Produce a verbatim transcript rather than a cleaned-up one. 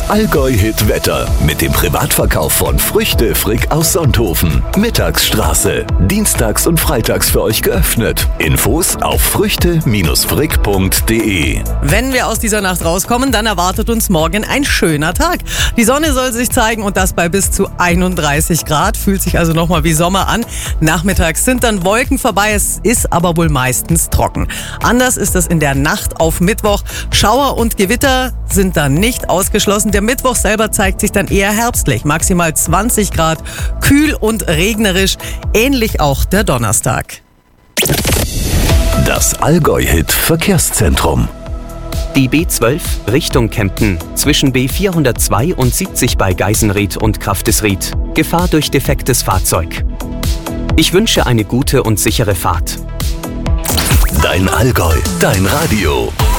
Allgäu-Hit-Wetter mit dem Privatverkauf von Früchte Frick aus Sonthofen. Mittagsstraße. Dienstags und freitags für euch geöffnet. Infos auf früchte frick punkt de. Wenn wir aus dieser Nacht rauskommen, dann erwartet uns morgen ein schöner Tag. Die Sonne soll sich zeigen und das bei bis zu einunddreißig Grad. Fühlt sich also nochmal wie Sommer an. Nachmittags sind dann Wolken vorbei. Es ist aber wohl meistens trocken. Anders ist es in der Nacht auf Mittwoch. Schauer und Gewitter sind dann nicht ausgeschlossen. Der Mittwoch selber zeigt sich dann eher herbstlich. Maximal zwanzig Grad, kühl und regnerisch. Ähnlich auch der Donnerstag. Das Allgäu-Hit-Verkehrszentrum. Die B zwölf Richtung Kempten zwischen B vierhundertzwei und siebzig bei Geisenried und Kraftesried. Gefahr durch defektes Fahrzeug. Ich wünsche eine gute und sichere Fahrt. Dein Allgäu, dein Radio.